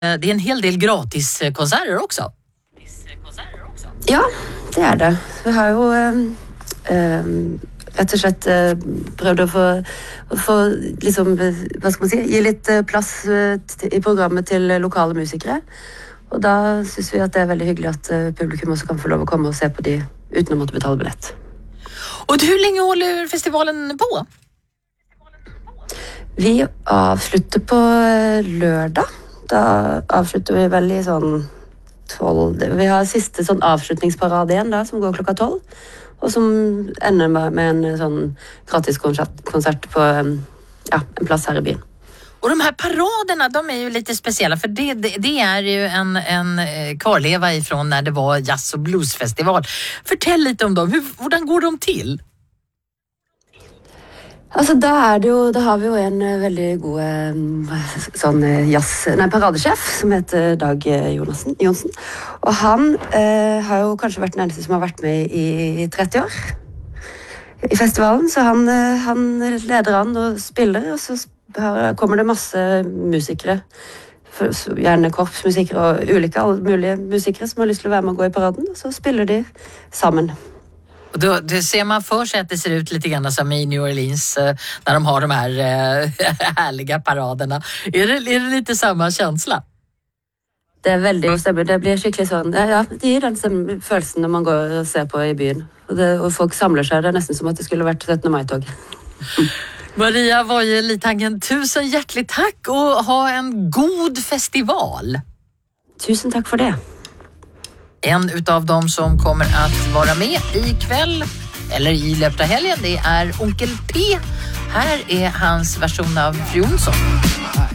Det är en hel del gratiskonserter också. Ja, det är det. Vi har ju rett og slett prøvd å få liksom, hva skal man si, gi litt plass i programmet til lokale musikere. Og da synes vi at det er veldig hyggelig at publikum også kan få lov å komme og se på de uten å måtte betale billett. Och hur länge håller festivalen på? Vi avslutter på lørdag. Da avslutter vi vel i sånn 12. Vi har siste sånn avslutningsparade igjen da, som går klokka 12. Och som ender med en sån gratis konsert på en plats här i byn. Och de här paraderna, de är ju lite speciella för det är ju en kvarleva ifrån när det var jazz- och bluesfestival. Fortell lite om dem. Hvordan går de till? Altså, da har vi jo en veldig god sånn paradesjef som heter Dag Jonsen. Og han har jo kanskje vært den eneste som har vært med i 30 år i festivalen. Så han leder an og spiller, og så kommer det masse musikere, gjerne korpsmusikere og alle mulige musikere som har lyst til å være med og gå i paraden, og så spiller de sammen. Och då ser man för sig att det ser ut lite grann som i New Orleans när de har de här härliga paraderna. Är det lite samma känsla? Det är väldigt stämmer. Det blir skickligt sån. Ja, det är den følelsen när man går och ser på i byn. Och folk samlar sig. Det är nästan som att det skulle varit 17. maj-tåg. Maria Woje Litangen, tusen hjärtligt tack och ha en god festival. Tusen tack för det. En utav dem som kommer att vara med ikväll eller i löpta helgen, det är Onkel P. Här är hans version av Fru Jonsson.